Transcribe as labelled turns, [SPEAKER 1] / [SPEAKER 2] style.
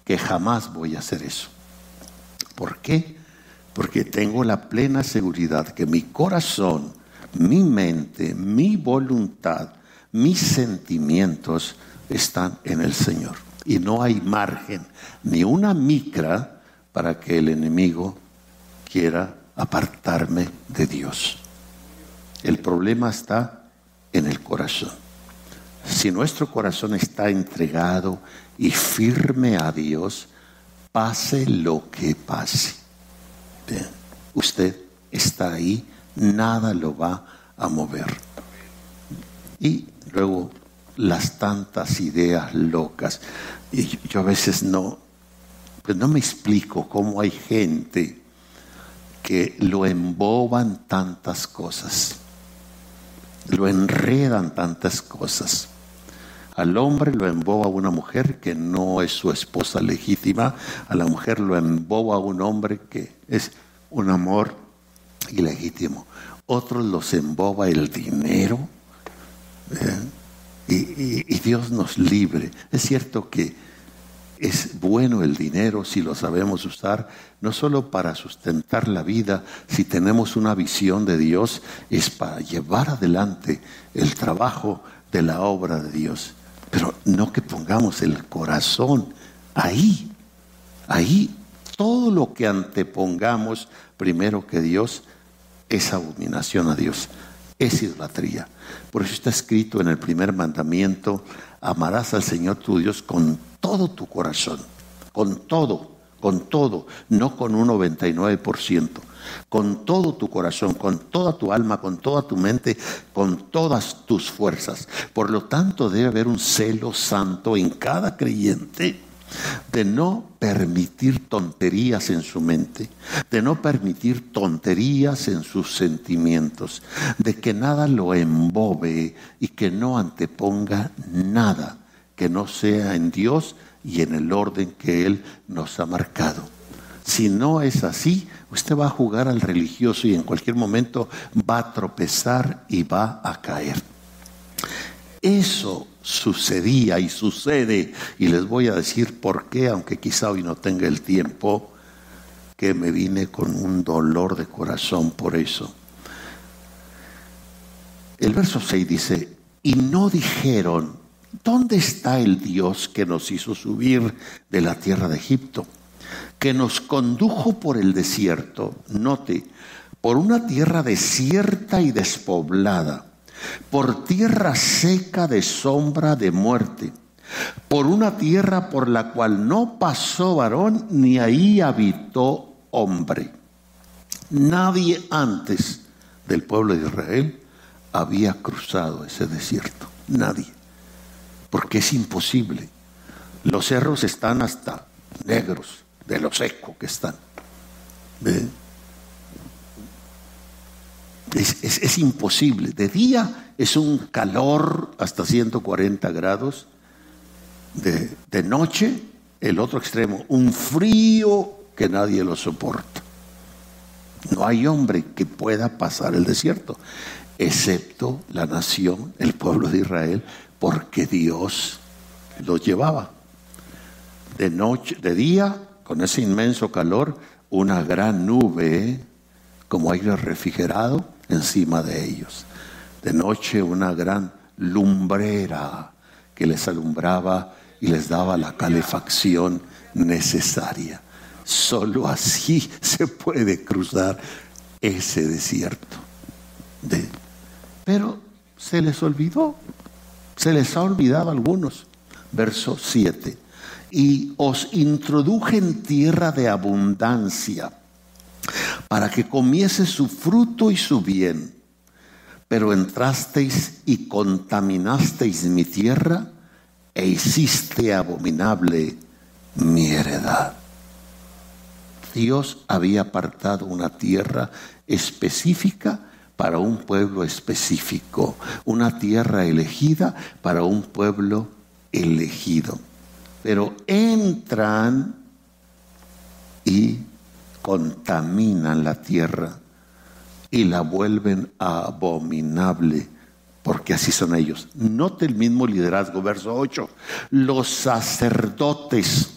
[SPEAKER 1] que jamás voy a hacer eso. ¿Por qué? Porque tengo la plena seguridad que mi corazón, mi mente, mi voluntad, mis sentimientos están en el Señor. Y no hay margen, ni una micra, para que el enemigo quiera apartarme de Dios. El problema está en el corazón. Si nuestro corazón está entregado y firme a Dios, pase lo que pase, bien, usted está ahí, nada lo va a mover. Y luego las tantas ideas locas. Y yo a veces no me explico cómo hay gente que lo emboban tantas cosas, lo enredan tantas cosas. Al hombre lo emboba una mujer que no es su esposa legítima, a la mujer lo emboba un hombre que es un amor ilegítimo. Otros los emboba el dinero, y Dios nos libre. Es cierto que es bueno el dinero si lo sabemos usar, no solo para sustentar la vida. Si tenemos una visión de Dios, es para llevar adelante el trabajo de la obra de Dios. Pero no que pongamos el corazón ahí. Todo lo que antepongamos primero que Dios es abominación a Dios, es idolatría. Por eso está escrito en el primer mandamiento: amarás al Señor tu Dios con todo tu corazón, con todo, no con un 99%, con todo tu corazón, con toda tu alma, con toda tu mente, con todas tus fuerzas. Por lo tanto, debe haber un celo santo en cada creyente de no permitir tonterías en su mente, de no permitir tonterías en sus sentimientos, de que nada lo embobe y que no anteponga nada que no sea en Dios y en el orden que Él nos ha marcado. Si no es así, usted va a jugar al religioso y en cualquier momento va a tropezar y va a caer. Eso sucedía y sucede, y les voy a decir por qué, aunque quizá hoy no tenga el tiempo, que me vine con un dolor de corazón por eso. El verso 6 dice: y no dijeron, ¿dónde está el Dios que nos hizo subir de la tierra de Egipto, que nos condujo por el desierto? Note, por una tierra desierta y despoblada, por tierra seca de sombra de muerte, por una tierra por la cual no pasó varón, ni ahí habitó hombre. Nadie antes del pueblo de Israel había cruzado ese desierto. Nadie. Porque es imposible. Los cerros están hasta negros de lo seco que están. ¿Ve? Es imposible. De día es un calor hasta 140 grados. De noche, el otro extremo, un frío que nadie lo soporta. No hay hombre que pueda pasar el desierto, excepto la nación, el pueblo de Israel, porque Dios los llevaba. De noche, de día, con ese inmenso calor, una gran nube como aire refrigerado encima de ellos. De noche, una gran lumbrera que les alumbraba y les daba la calefacción necesaria. Solo así se puede cruzar ese desierto. Pero se les olvidó, se les ha olvidado a algunos. Verso 7: y os introduje en tierra de abundancia, para que comiese su fruto y su bien. Pero entrasteis y contaminasteis mi tierra, e hiciste abominable mi heredad. Dios había apartado una tierra específica para un pueblo específico, una tierra elegida para un pueblo elegido. Pero entran y contaminan la tierra y la vuelven abominable, porque así son ellos. Note el mismo liderazgo, verso 8. Los sacerdotes